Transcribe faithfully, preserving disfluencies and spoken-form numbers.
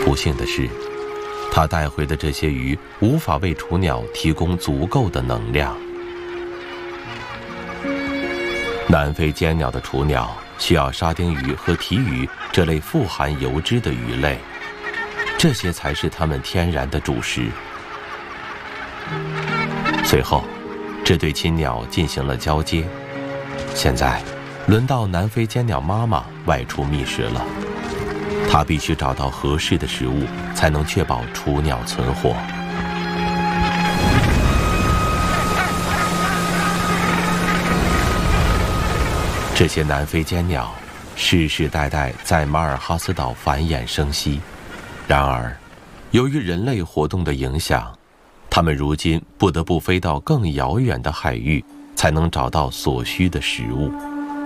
不幸的是，他带回的这些鱼无法为雏鸟提供足够的能量。南非尖鸟的雏鸟需要沙丁鱼和鲫鱼这类富含油脂的鱼类，这些才是它们天然的主食。随后，这对亲鸟进行了交接。现在，轮到南非尖鸟妈妈外出觅食了。她必须找到合适的食物，才能确保雏鸟存活。这些南非尖鸟世世代代在马尔哈斯岛繁衍生息，然而，由于人类活动的影响，它们如今不得不飞到更遥远的海域，才能找到所需的食物。